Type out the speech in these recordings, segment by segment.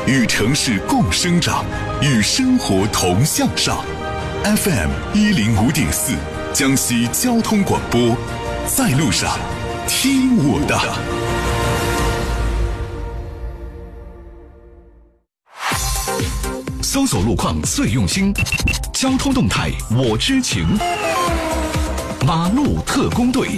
与城市共生长，与生活同向上。FM 105.4，江西交通广播，在路上，听我的。 搜索路况最用心，交通动态我知情。马路特工队。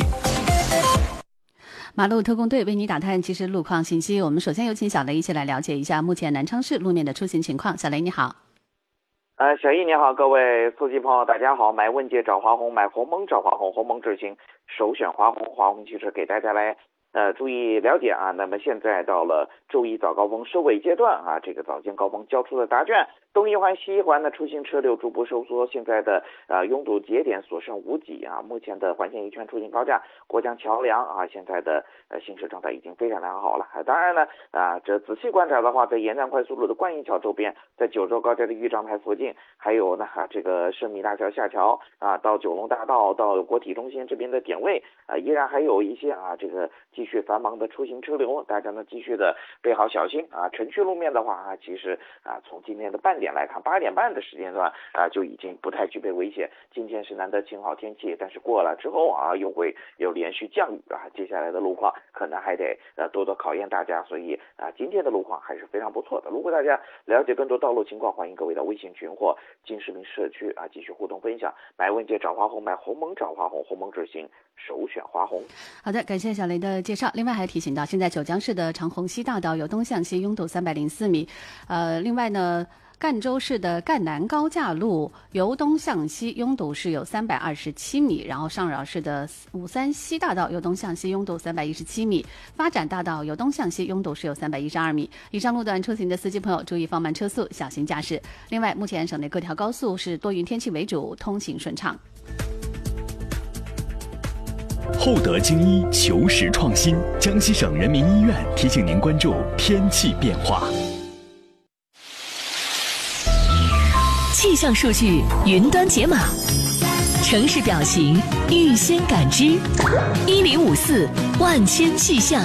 马路特工队为你打探即时路况信息。我们首先有请小雷一起来了解一下目前南昌市路面的出行情况。小雷你好。 小易你好，各位司机朋友大家好。买问界找华虹，买鸿蒙找华虹，鸿蒙智行首选华虹，华虹汽车给大家来注意了解啊。那么现在到了周一早高峰收尾阶段啊，这个早间高峰交出的答卷，东一环西一环的出行车流逐步收缩，现在的拥堵节点所剩无几啊。目前的环线一圈出行高架过江桥梁啊，现在的行驶状态已经非常良好了。当然呢这仔细观察的话，在沿江快速路的观音桥周边，在九州高架的豫章台附近，还有呢这个圣米大桥下桥啊，到九龙大道到国体中心这边的点位依然还有一些这个继续繁忙的出行车流，大家呢继续的备好小心啊。城区路面的话其实从今天的半点来看，8点半的时间段就已经不太具备危险。今天是难得晴好天气，但是过了之后又会有连续降雨接下来的路况可能还得多多考验大家，所以今天的路况还是非常不错的。如果大家了解更多道路情况，欢迎各位到微信群或金市民社区继续互动分享。买问界找华虹，买鸿蒙找华虹，鸿蒙智行首选华虹。 好的，感谢小雷的介绍。另外还提醒到，现在九江市的长虹西大道由东向西拥堵304米。另外呢，赣州市的赣南高架路由东向西拥堵是有327米，然后上饶市的53西大道由东向西拥堵317米，发展大道由东向西拥堵是有312米。以上路段出行的司机朋友注意放慢车速，小心驾驶。另外，目前省内各条高速是多云天气为主，通行顺畅。 厚德精医，求实创新。江西省人民医院提醒您关注天气变化。 气象数据云端解码，城市表情预先感知，1054万千气象。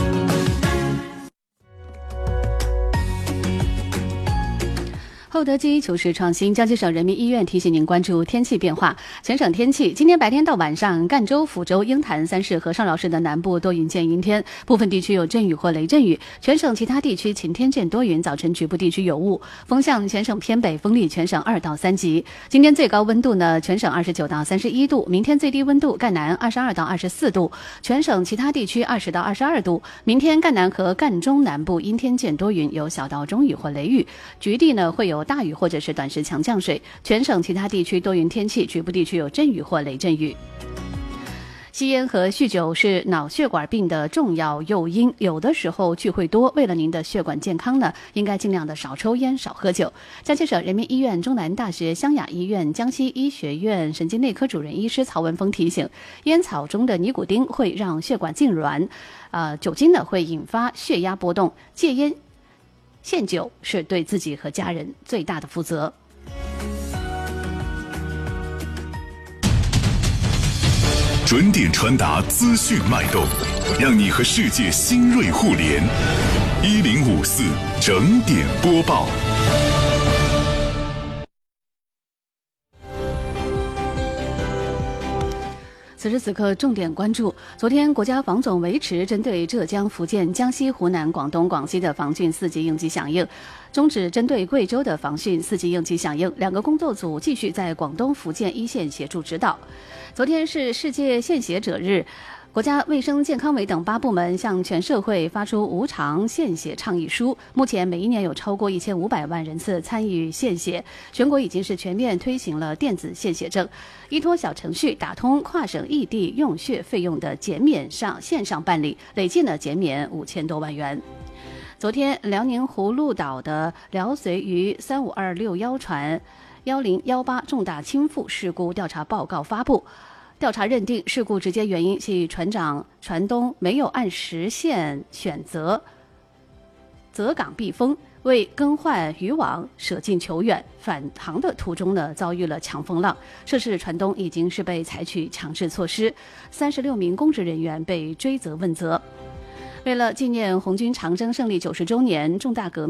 厚德精医求实创新，江西省人民医院提醒您关注天气变化。全省天气，今天白天到晚上，赣州、抚州、鹰潭、三市和上饶市的南部多云见阴天，部分地区有阵雨或雷阵雨。全省其他地区晴天见多云，早晨局部地区有雾。风向全省偏北，风力全省2到3级。今天最高温度呢，全省29到31度。明天最低温度，赣南22到24度，全省其他地区20到22度。明天赣南和赣中南部阴天见多云，有小到中雨或雷雨，局地呢会有大雨或者是短时强降水。全省其他地区多云天气，局部地区有阵雨或雷阵雨。吸烟和酗酒是脑血管病的重要诱因，有的时候聚会多，为了您的血管健康呢，应该尽量的少抽烟少喝酒。江西省人民医院中南大学湘雅医院江西医学院神经内科主任医师曹文峰提醒，烟草中的尼古丁会让血管痉挛，酒精呢会引发血压波动，戒烟限酒是对自己和家人最大的负责。 准点传达资讯脉动，让你和世界新锐互联。1054整点播报。 此时此刻，重点关注：昨天，国家防总维持针对浙江、福建、江西、湖南、广东、广西的防汛4级应急响应，终止针对贵州的防汛4级应急响应。2个工作组继续在广东、福建一线协助指导。昨天是世界献血者日。国家卫生健康委等8部门向全社会发出无偿献血倡议书。目前每一年有超过1500万人次参与献血，全国已经是全面推行了电子献血证，依托小程序打通跨省异地用血费用的减免线上办理，累计呢减免5000多万元。昨天，辽宁葫芦岛的辽绥渝35261谣船1018重大倾覆事故调查报告发布。调查认定，事故直接原因系船长船东没有按时限选择港避风，为更换渔网舍近求远，返航的途中呢遭遇了强风浪，涉事船东已经是被采取强制措施，36名公职人员被追责问责。为了纪念红军长征胜利90周年重大革命